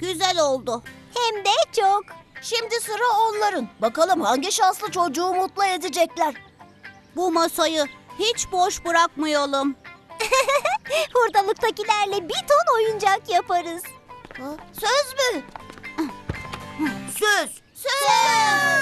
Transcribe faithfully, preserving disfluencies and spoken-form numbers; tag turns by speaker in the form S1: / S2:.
S1: Güzel oldu.
S2: Hem de çok.
S3: Şimdi sıra onların. Bakalım hangi şanslı çocuğu mutlu edecekler.
S1: Bu masayı hiç boş bırakmayalım.
S2: Hurdalıktakilerle bir ton oyuncak yaparız.
S3: Söz mü? Söz.
S2: Söz.